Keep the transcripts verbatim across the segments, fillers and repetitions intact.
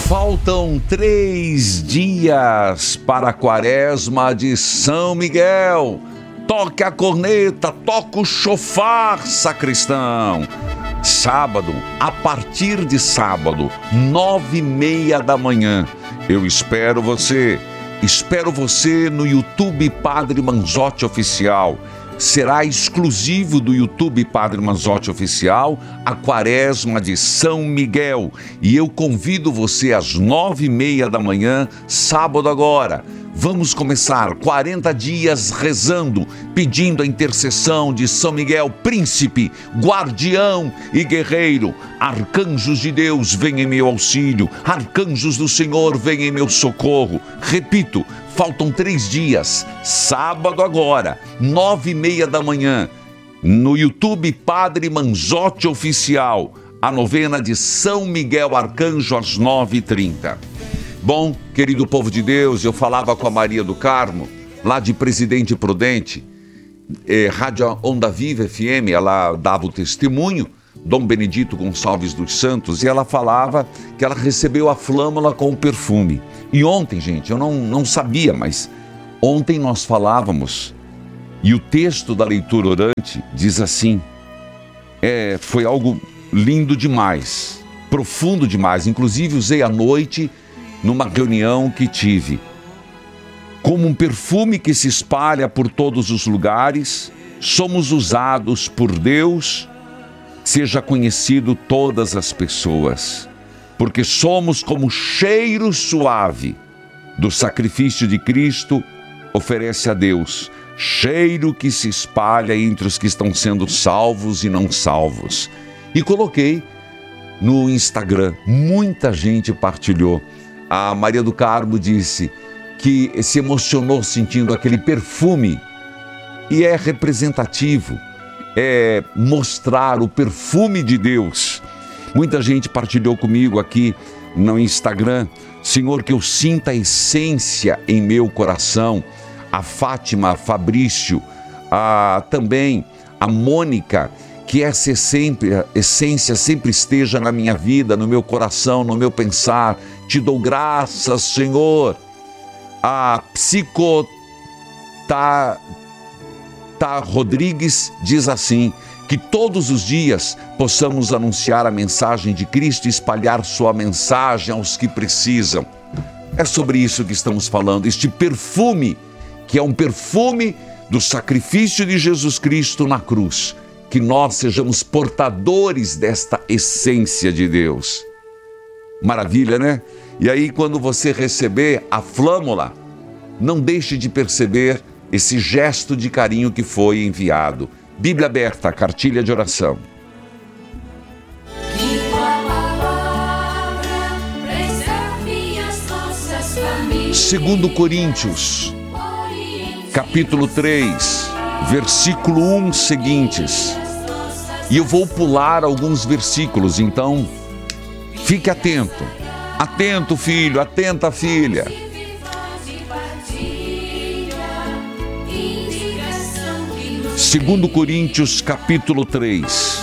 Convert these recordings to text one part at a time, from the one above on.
Faltam três dias para a quaresma de São Miguel. Toque a corneta, toca o chofar, sacristão. Sábado, a partir de sábado, nove e meia da manhã. Eu espero você. Espero você no YouTube Padre Manzotti Oficial. Será exclusivo do YouTube Padre Manzotti Oficial a quaresma de São Miguel. E eu convido você às nove e meia da manhã, sábado agora. Vamos começar quarenta dias rezando, pedindo a intercessão de São Miguel, príncipe, guardião e guerreiro. Arcanjos de Deus, vem em meu auxílio. Arcanjos do Senhor, vem em meu socorro. Repito, faltam três dias, sábado agora, nove e meia da manhã, no YouTube Padre Manzotti Oficial, a novena de São Miguel Arcanjo às nove e trinta. Bom, querido povo de Deus, eu falava com a Maria do Carmo, lá de Presidente Prudente, eh, Rádio Onda Viva F M, ela dava o testemunho, Dom Benedito Gonçalves dos Santos, e ela falava que ela recebeu a flâmula com o perfume. E ontem, gente, eu não, não sabia, mas ontem nós falávamos, e o texto da leitura orante diz assim, é, foi algo lindo demais, profundo demais, inclusive usei à noite numa reunião que tive. Como um perfume que se espalha por todos os lugares, somos usados por Deus, seja conhecido todas as pessoas, porque somos como cheiro suave do sacrifício de Cristo oferece a Deus, cheiro que se espalha entre os que estão sendo salvos e não salvos. E coloquei no Instagram, muita gente partilhou. A Maria do Carmo disse que se emocionou sentindo aquele perfume, e é representativo, é mostrar o perfume de Deus. Muita gente partilhou comigo aqui no Instagram, Senhor, que eu sinta a essência em meu coração. A Fátima, a Fabrício, a, também a Mônica, que essa sempre, a essência sempre esteja na minha vida, no meu coração, no meu pensar. Te dou graças, Senhor. A Psicota tá, Rodrigues diz assim, que todos os dias possamos anunciar a mensagem de Cristo e espalhar sua mensagem aos que precisam. É sobre isso que estamos falando, este perfume, que é um perfume do sacrifício de Jesus Cristo na cruz. Que nós sejamos portadores desta essência de Deus. Maravilha, né? E aí, quando você receber a flâmula, não deixe de perceber esse gesto de carinho que foi enviado. Bíblia aberta, cartilha de oração. Segundo Coríntios, capítulo três, versículo um seguintes. E eu vou pular alguns versículos, então fique atento. Atento, filho, atenta, filha. Segundo Coríntios, capítulo três.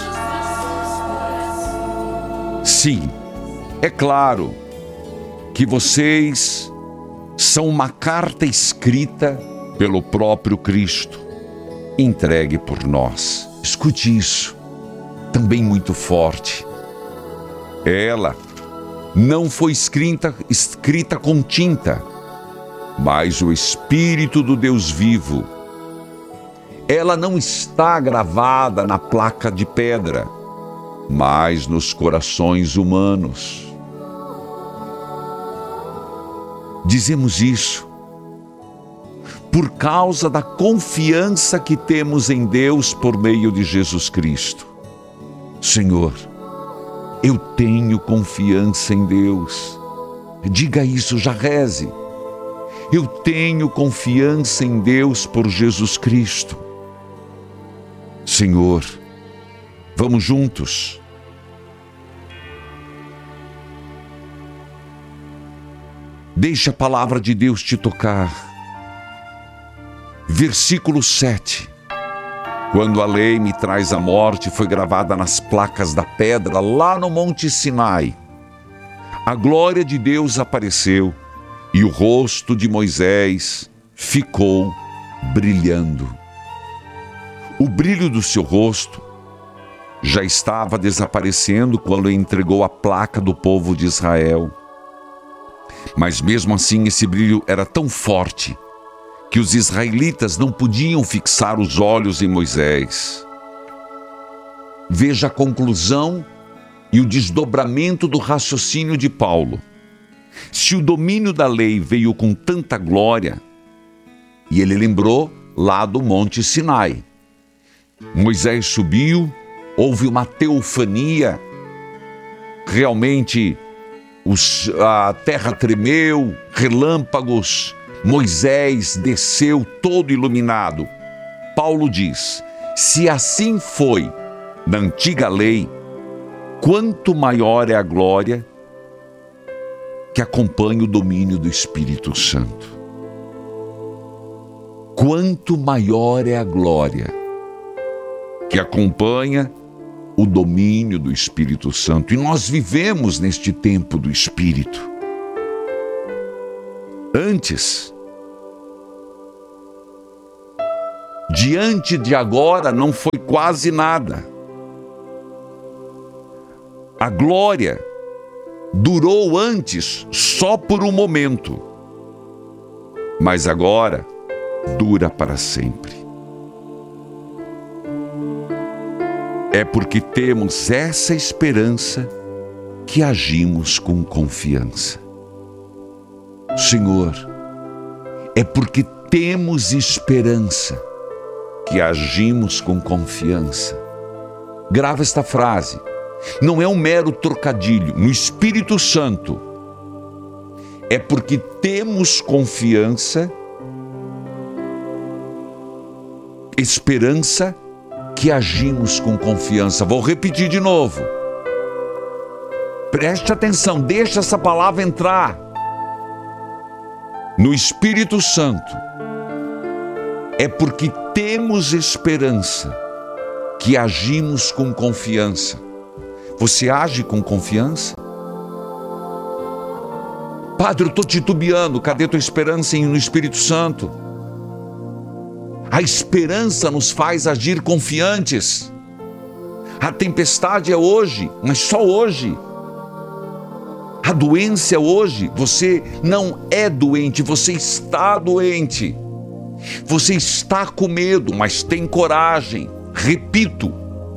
Sim, é claro que vocês são uma carta escrita pelo próprio Cristo, entregue por nós. Escute isso, também muito forte. Ela não foi escrita, escrita com tinta, mas o Espírito do Deus vivo. Ela não está gravada na placa de pedra, mas nos corações humanos. Dizemos isso por causa da confiança que temos em Deus por meio de Jesus Cristo. Senhor, eu tenho confiança em Deus. Diga isso, já reze. Eu tenho confiança em Deus por Jesus Cristo. Senhor, vamos juntos. Deixa a palavra de Deus te tocar. Versículo sete. Quando a lei me traz a morte, foi gravada nas placas da pedra lá no Monte Sinai. a glória de Deus apareceu e o rosto de Moisés ficou brilhando. O brilho do seu rosto já estava desaparecendo quando entregou a placa do povo de Israel. Mas mesmo assim esse brilho era tão forte que os israelitas não podiam fixar os olhos em Moisés. Veja a conclusão e o desdobramento do raciocínio de Paulo. Se o domínio da lei veio com tanta glória, e ele lembrou lá do Monte Sinai. Moisés subiu, houve uma teofania, realmente os, a terra tremeu, relâmpagos, Moisés desceu todo iluminado. Paulo diz, se assim foi na antiga lei, quanto maior é a glória que acompanha o domínio do Espírito Santo. Quanto maior é a glória que acompanha o domínio do Espírito Santo. E nós vivemos neste tempo do Espírito. Antes, diante de agora, não foi quase nada. A glória durou antes só por um momento, mas agora dura para sempre. É porque temos essa esperança que agimos com confiança. Senhor, é porque temos esperança que agimos com confiança. Grava esta frase. Não é um mero trocadilho. No Espírito Santo, é porque temos confiança, esperança, que agimos com confiança. Vou repetir de novo. Preste atenção, deixa essa palavra entrar. No Espírito Santo, é porque temos esperança que agimos com confiança. Você age com confiança? Padre, eu estou titubeando. Cadê tua esperança no Espírito Santo? A esperança nos faz agir confiantes. A tempestade é hoje, mas só hoje. A doença é hoje. Você não é doente, você está doente. Você está com medo, mas tem coragem. Repito,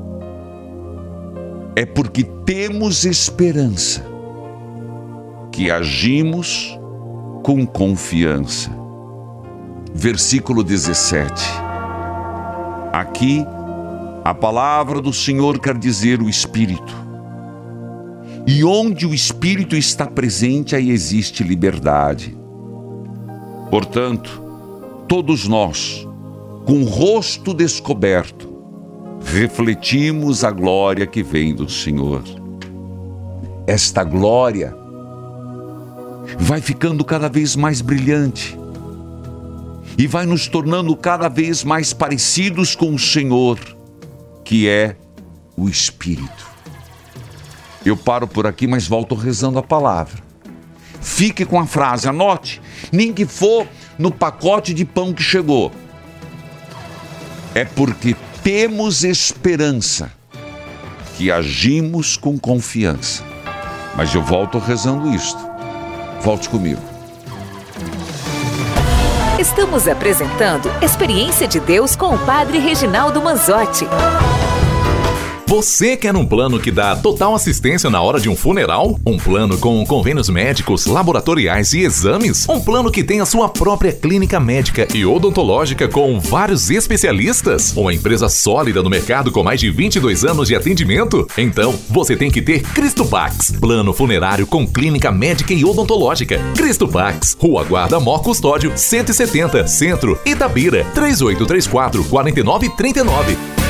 é porque temos esperança que agimos com confiança. Versículo dezessete. Aqui, a palavra do Senhor quer dizer o Espírito. E onde o Espírito está presente, aí existe liberdade. Portanto, todos nós, com o rosto descoberto, refletimos a glória que vem do Senhor. Esta glória vai ficando cada vez mais brilhante e vai nos tornando cada vez mais parecidos com o Senhor, que é o Espírito. Eu paro por aqui, mas volto rezando a palavra. Fique com a frase, anote, nem que for no pacote de pão que chegou. É porque temos esperança que agimos com confiança. Mas eu volto rezando isto. Volte comigo. Estamos apresentando Experiência de Deus com o Padre Reginaldo Manzotti. Você quer um plano que dá total assistência na hora de um funeral? Um plano com convênios médicos, laboratoriais e exames? Um plano que tem a sua própria clínica médica e odontológica com vários especialistas? Uma empresa sólida no mercado com mais de vinte e dois anos de atendimento? Então, você tem que ter Cristopax, plano funerário com clínica médica e odontológica. Cristopax, Rua Guarda Mó Custódio, cento e setenta, Centro, Itabira, três oito três quatro, quatro nove três nove.